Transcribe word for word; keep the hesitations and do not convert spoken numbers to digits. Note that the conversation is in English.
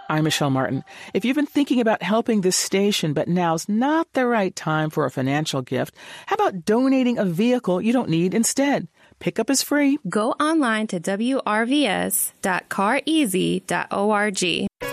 I'm Michelle Martin. If you've been thinking about helping this station, but now's not the right time for a financial gift, how about donating a vehicle you don't need instead? Pickup is free. Go online to W R V S dot car easy dot org.